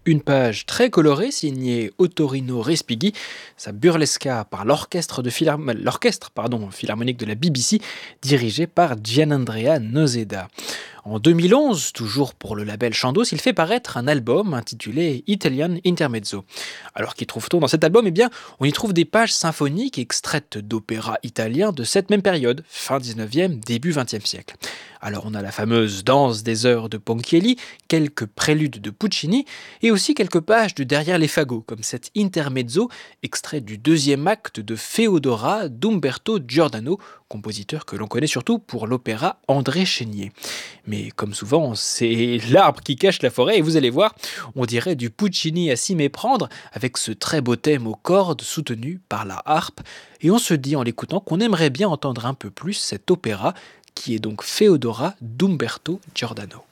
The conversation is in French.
Une page très colorée signée Ottorino Respighi, sa burlesca par l'orchestre philharmonique de la BBC dirigé par Gianandrea Noseda. En 2011, toujours pour le label Chandos, il fait paraître un album intitulé Italian Intermezzo. Alors qu'y trouve-t-on dans cet album? Eh bien, on y trouve des pages symphoniques extraites d'opéras italiens de cette même période, fin 19e, début 20e siècle. Alors on a la fameuse Danse des heures de Ponchielli, quelques préludes de Puccini et aussi quelques pages de Derrière les fagots, comme cet intermezzo extrait du deuxième acte de Feodora d'Umberto Giordano, compositeur que l'on connaît surtout pour l'opéra André Chénier. Mais comme souvent, c'est l'arbre qui cache la forêt, et vous allez voir, on dirait du Puccini à s'y méprendre, avec ce très beau thème aux cordes soutenu par la harpe, et on se dit en l'écoutant qu'on aimerait bien entendre un peu plus cet opéra, qui est donc Feodora d'Umberto Giordano.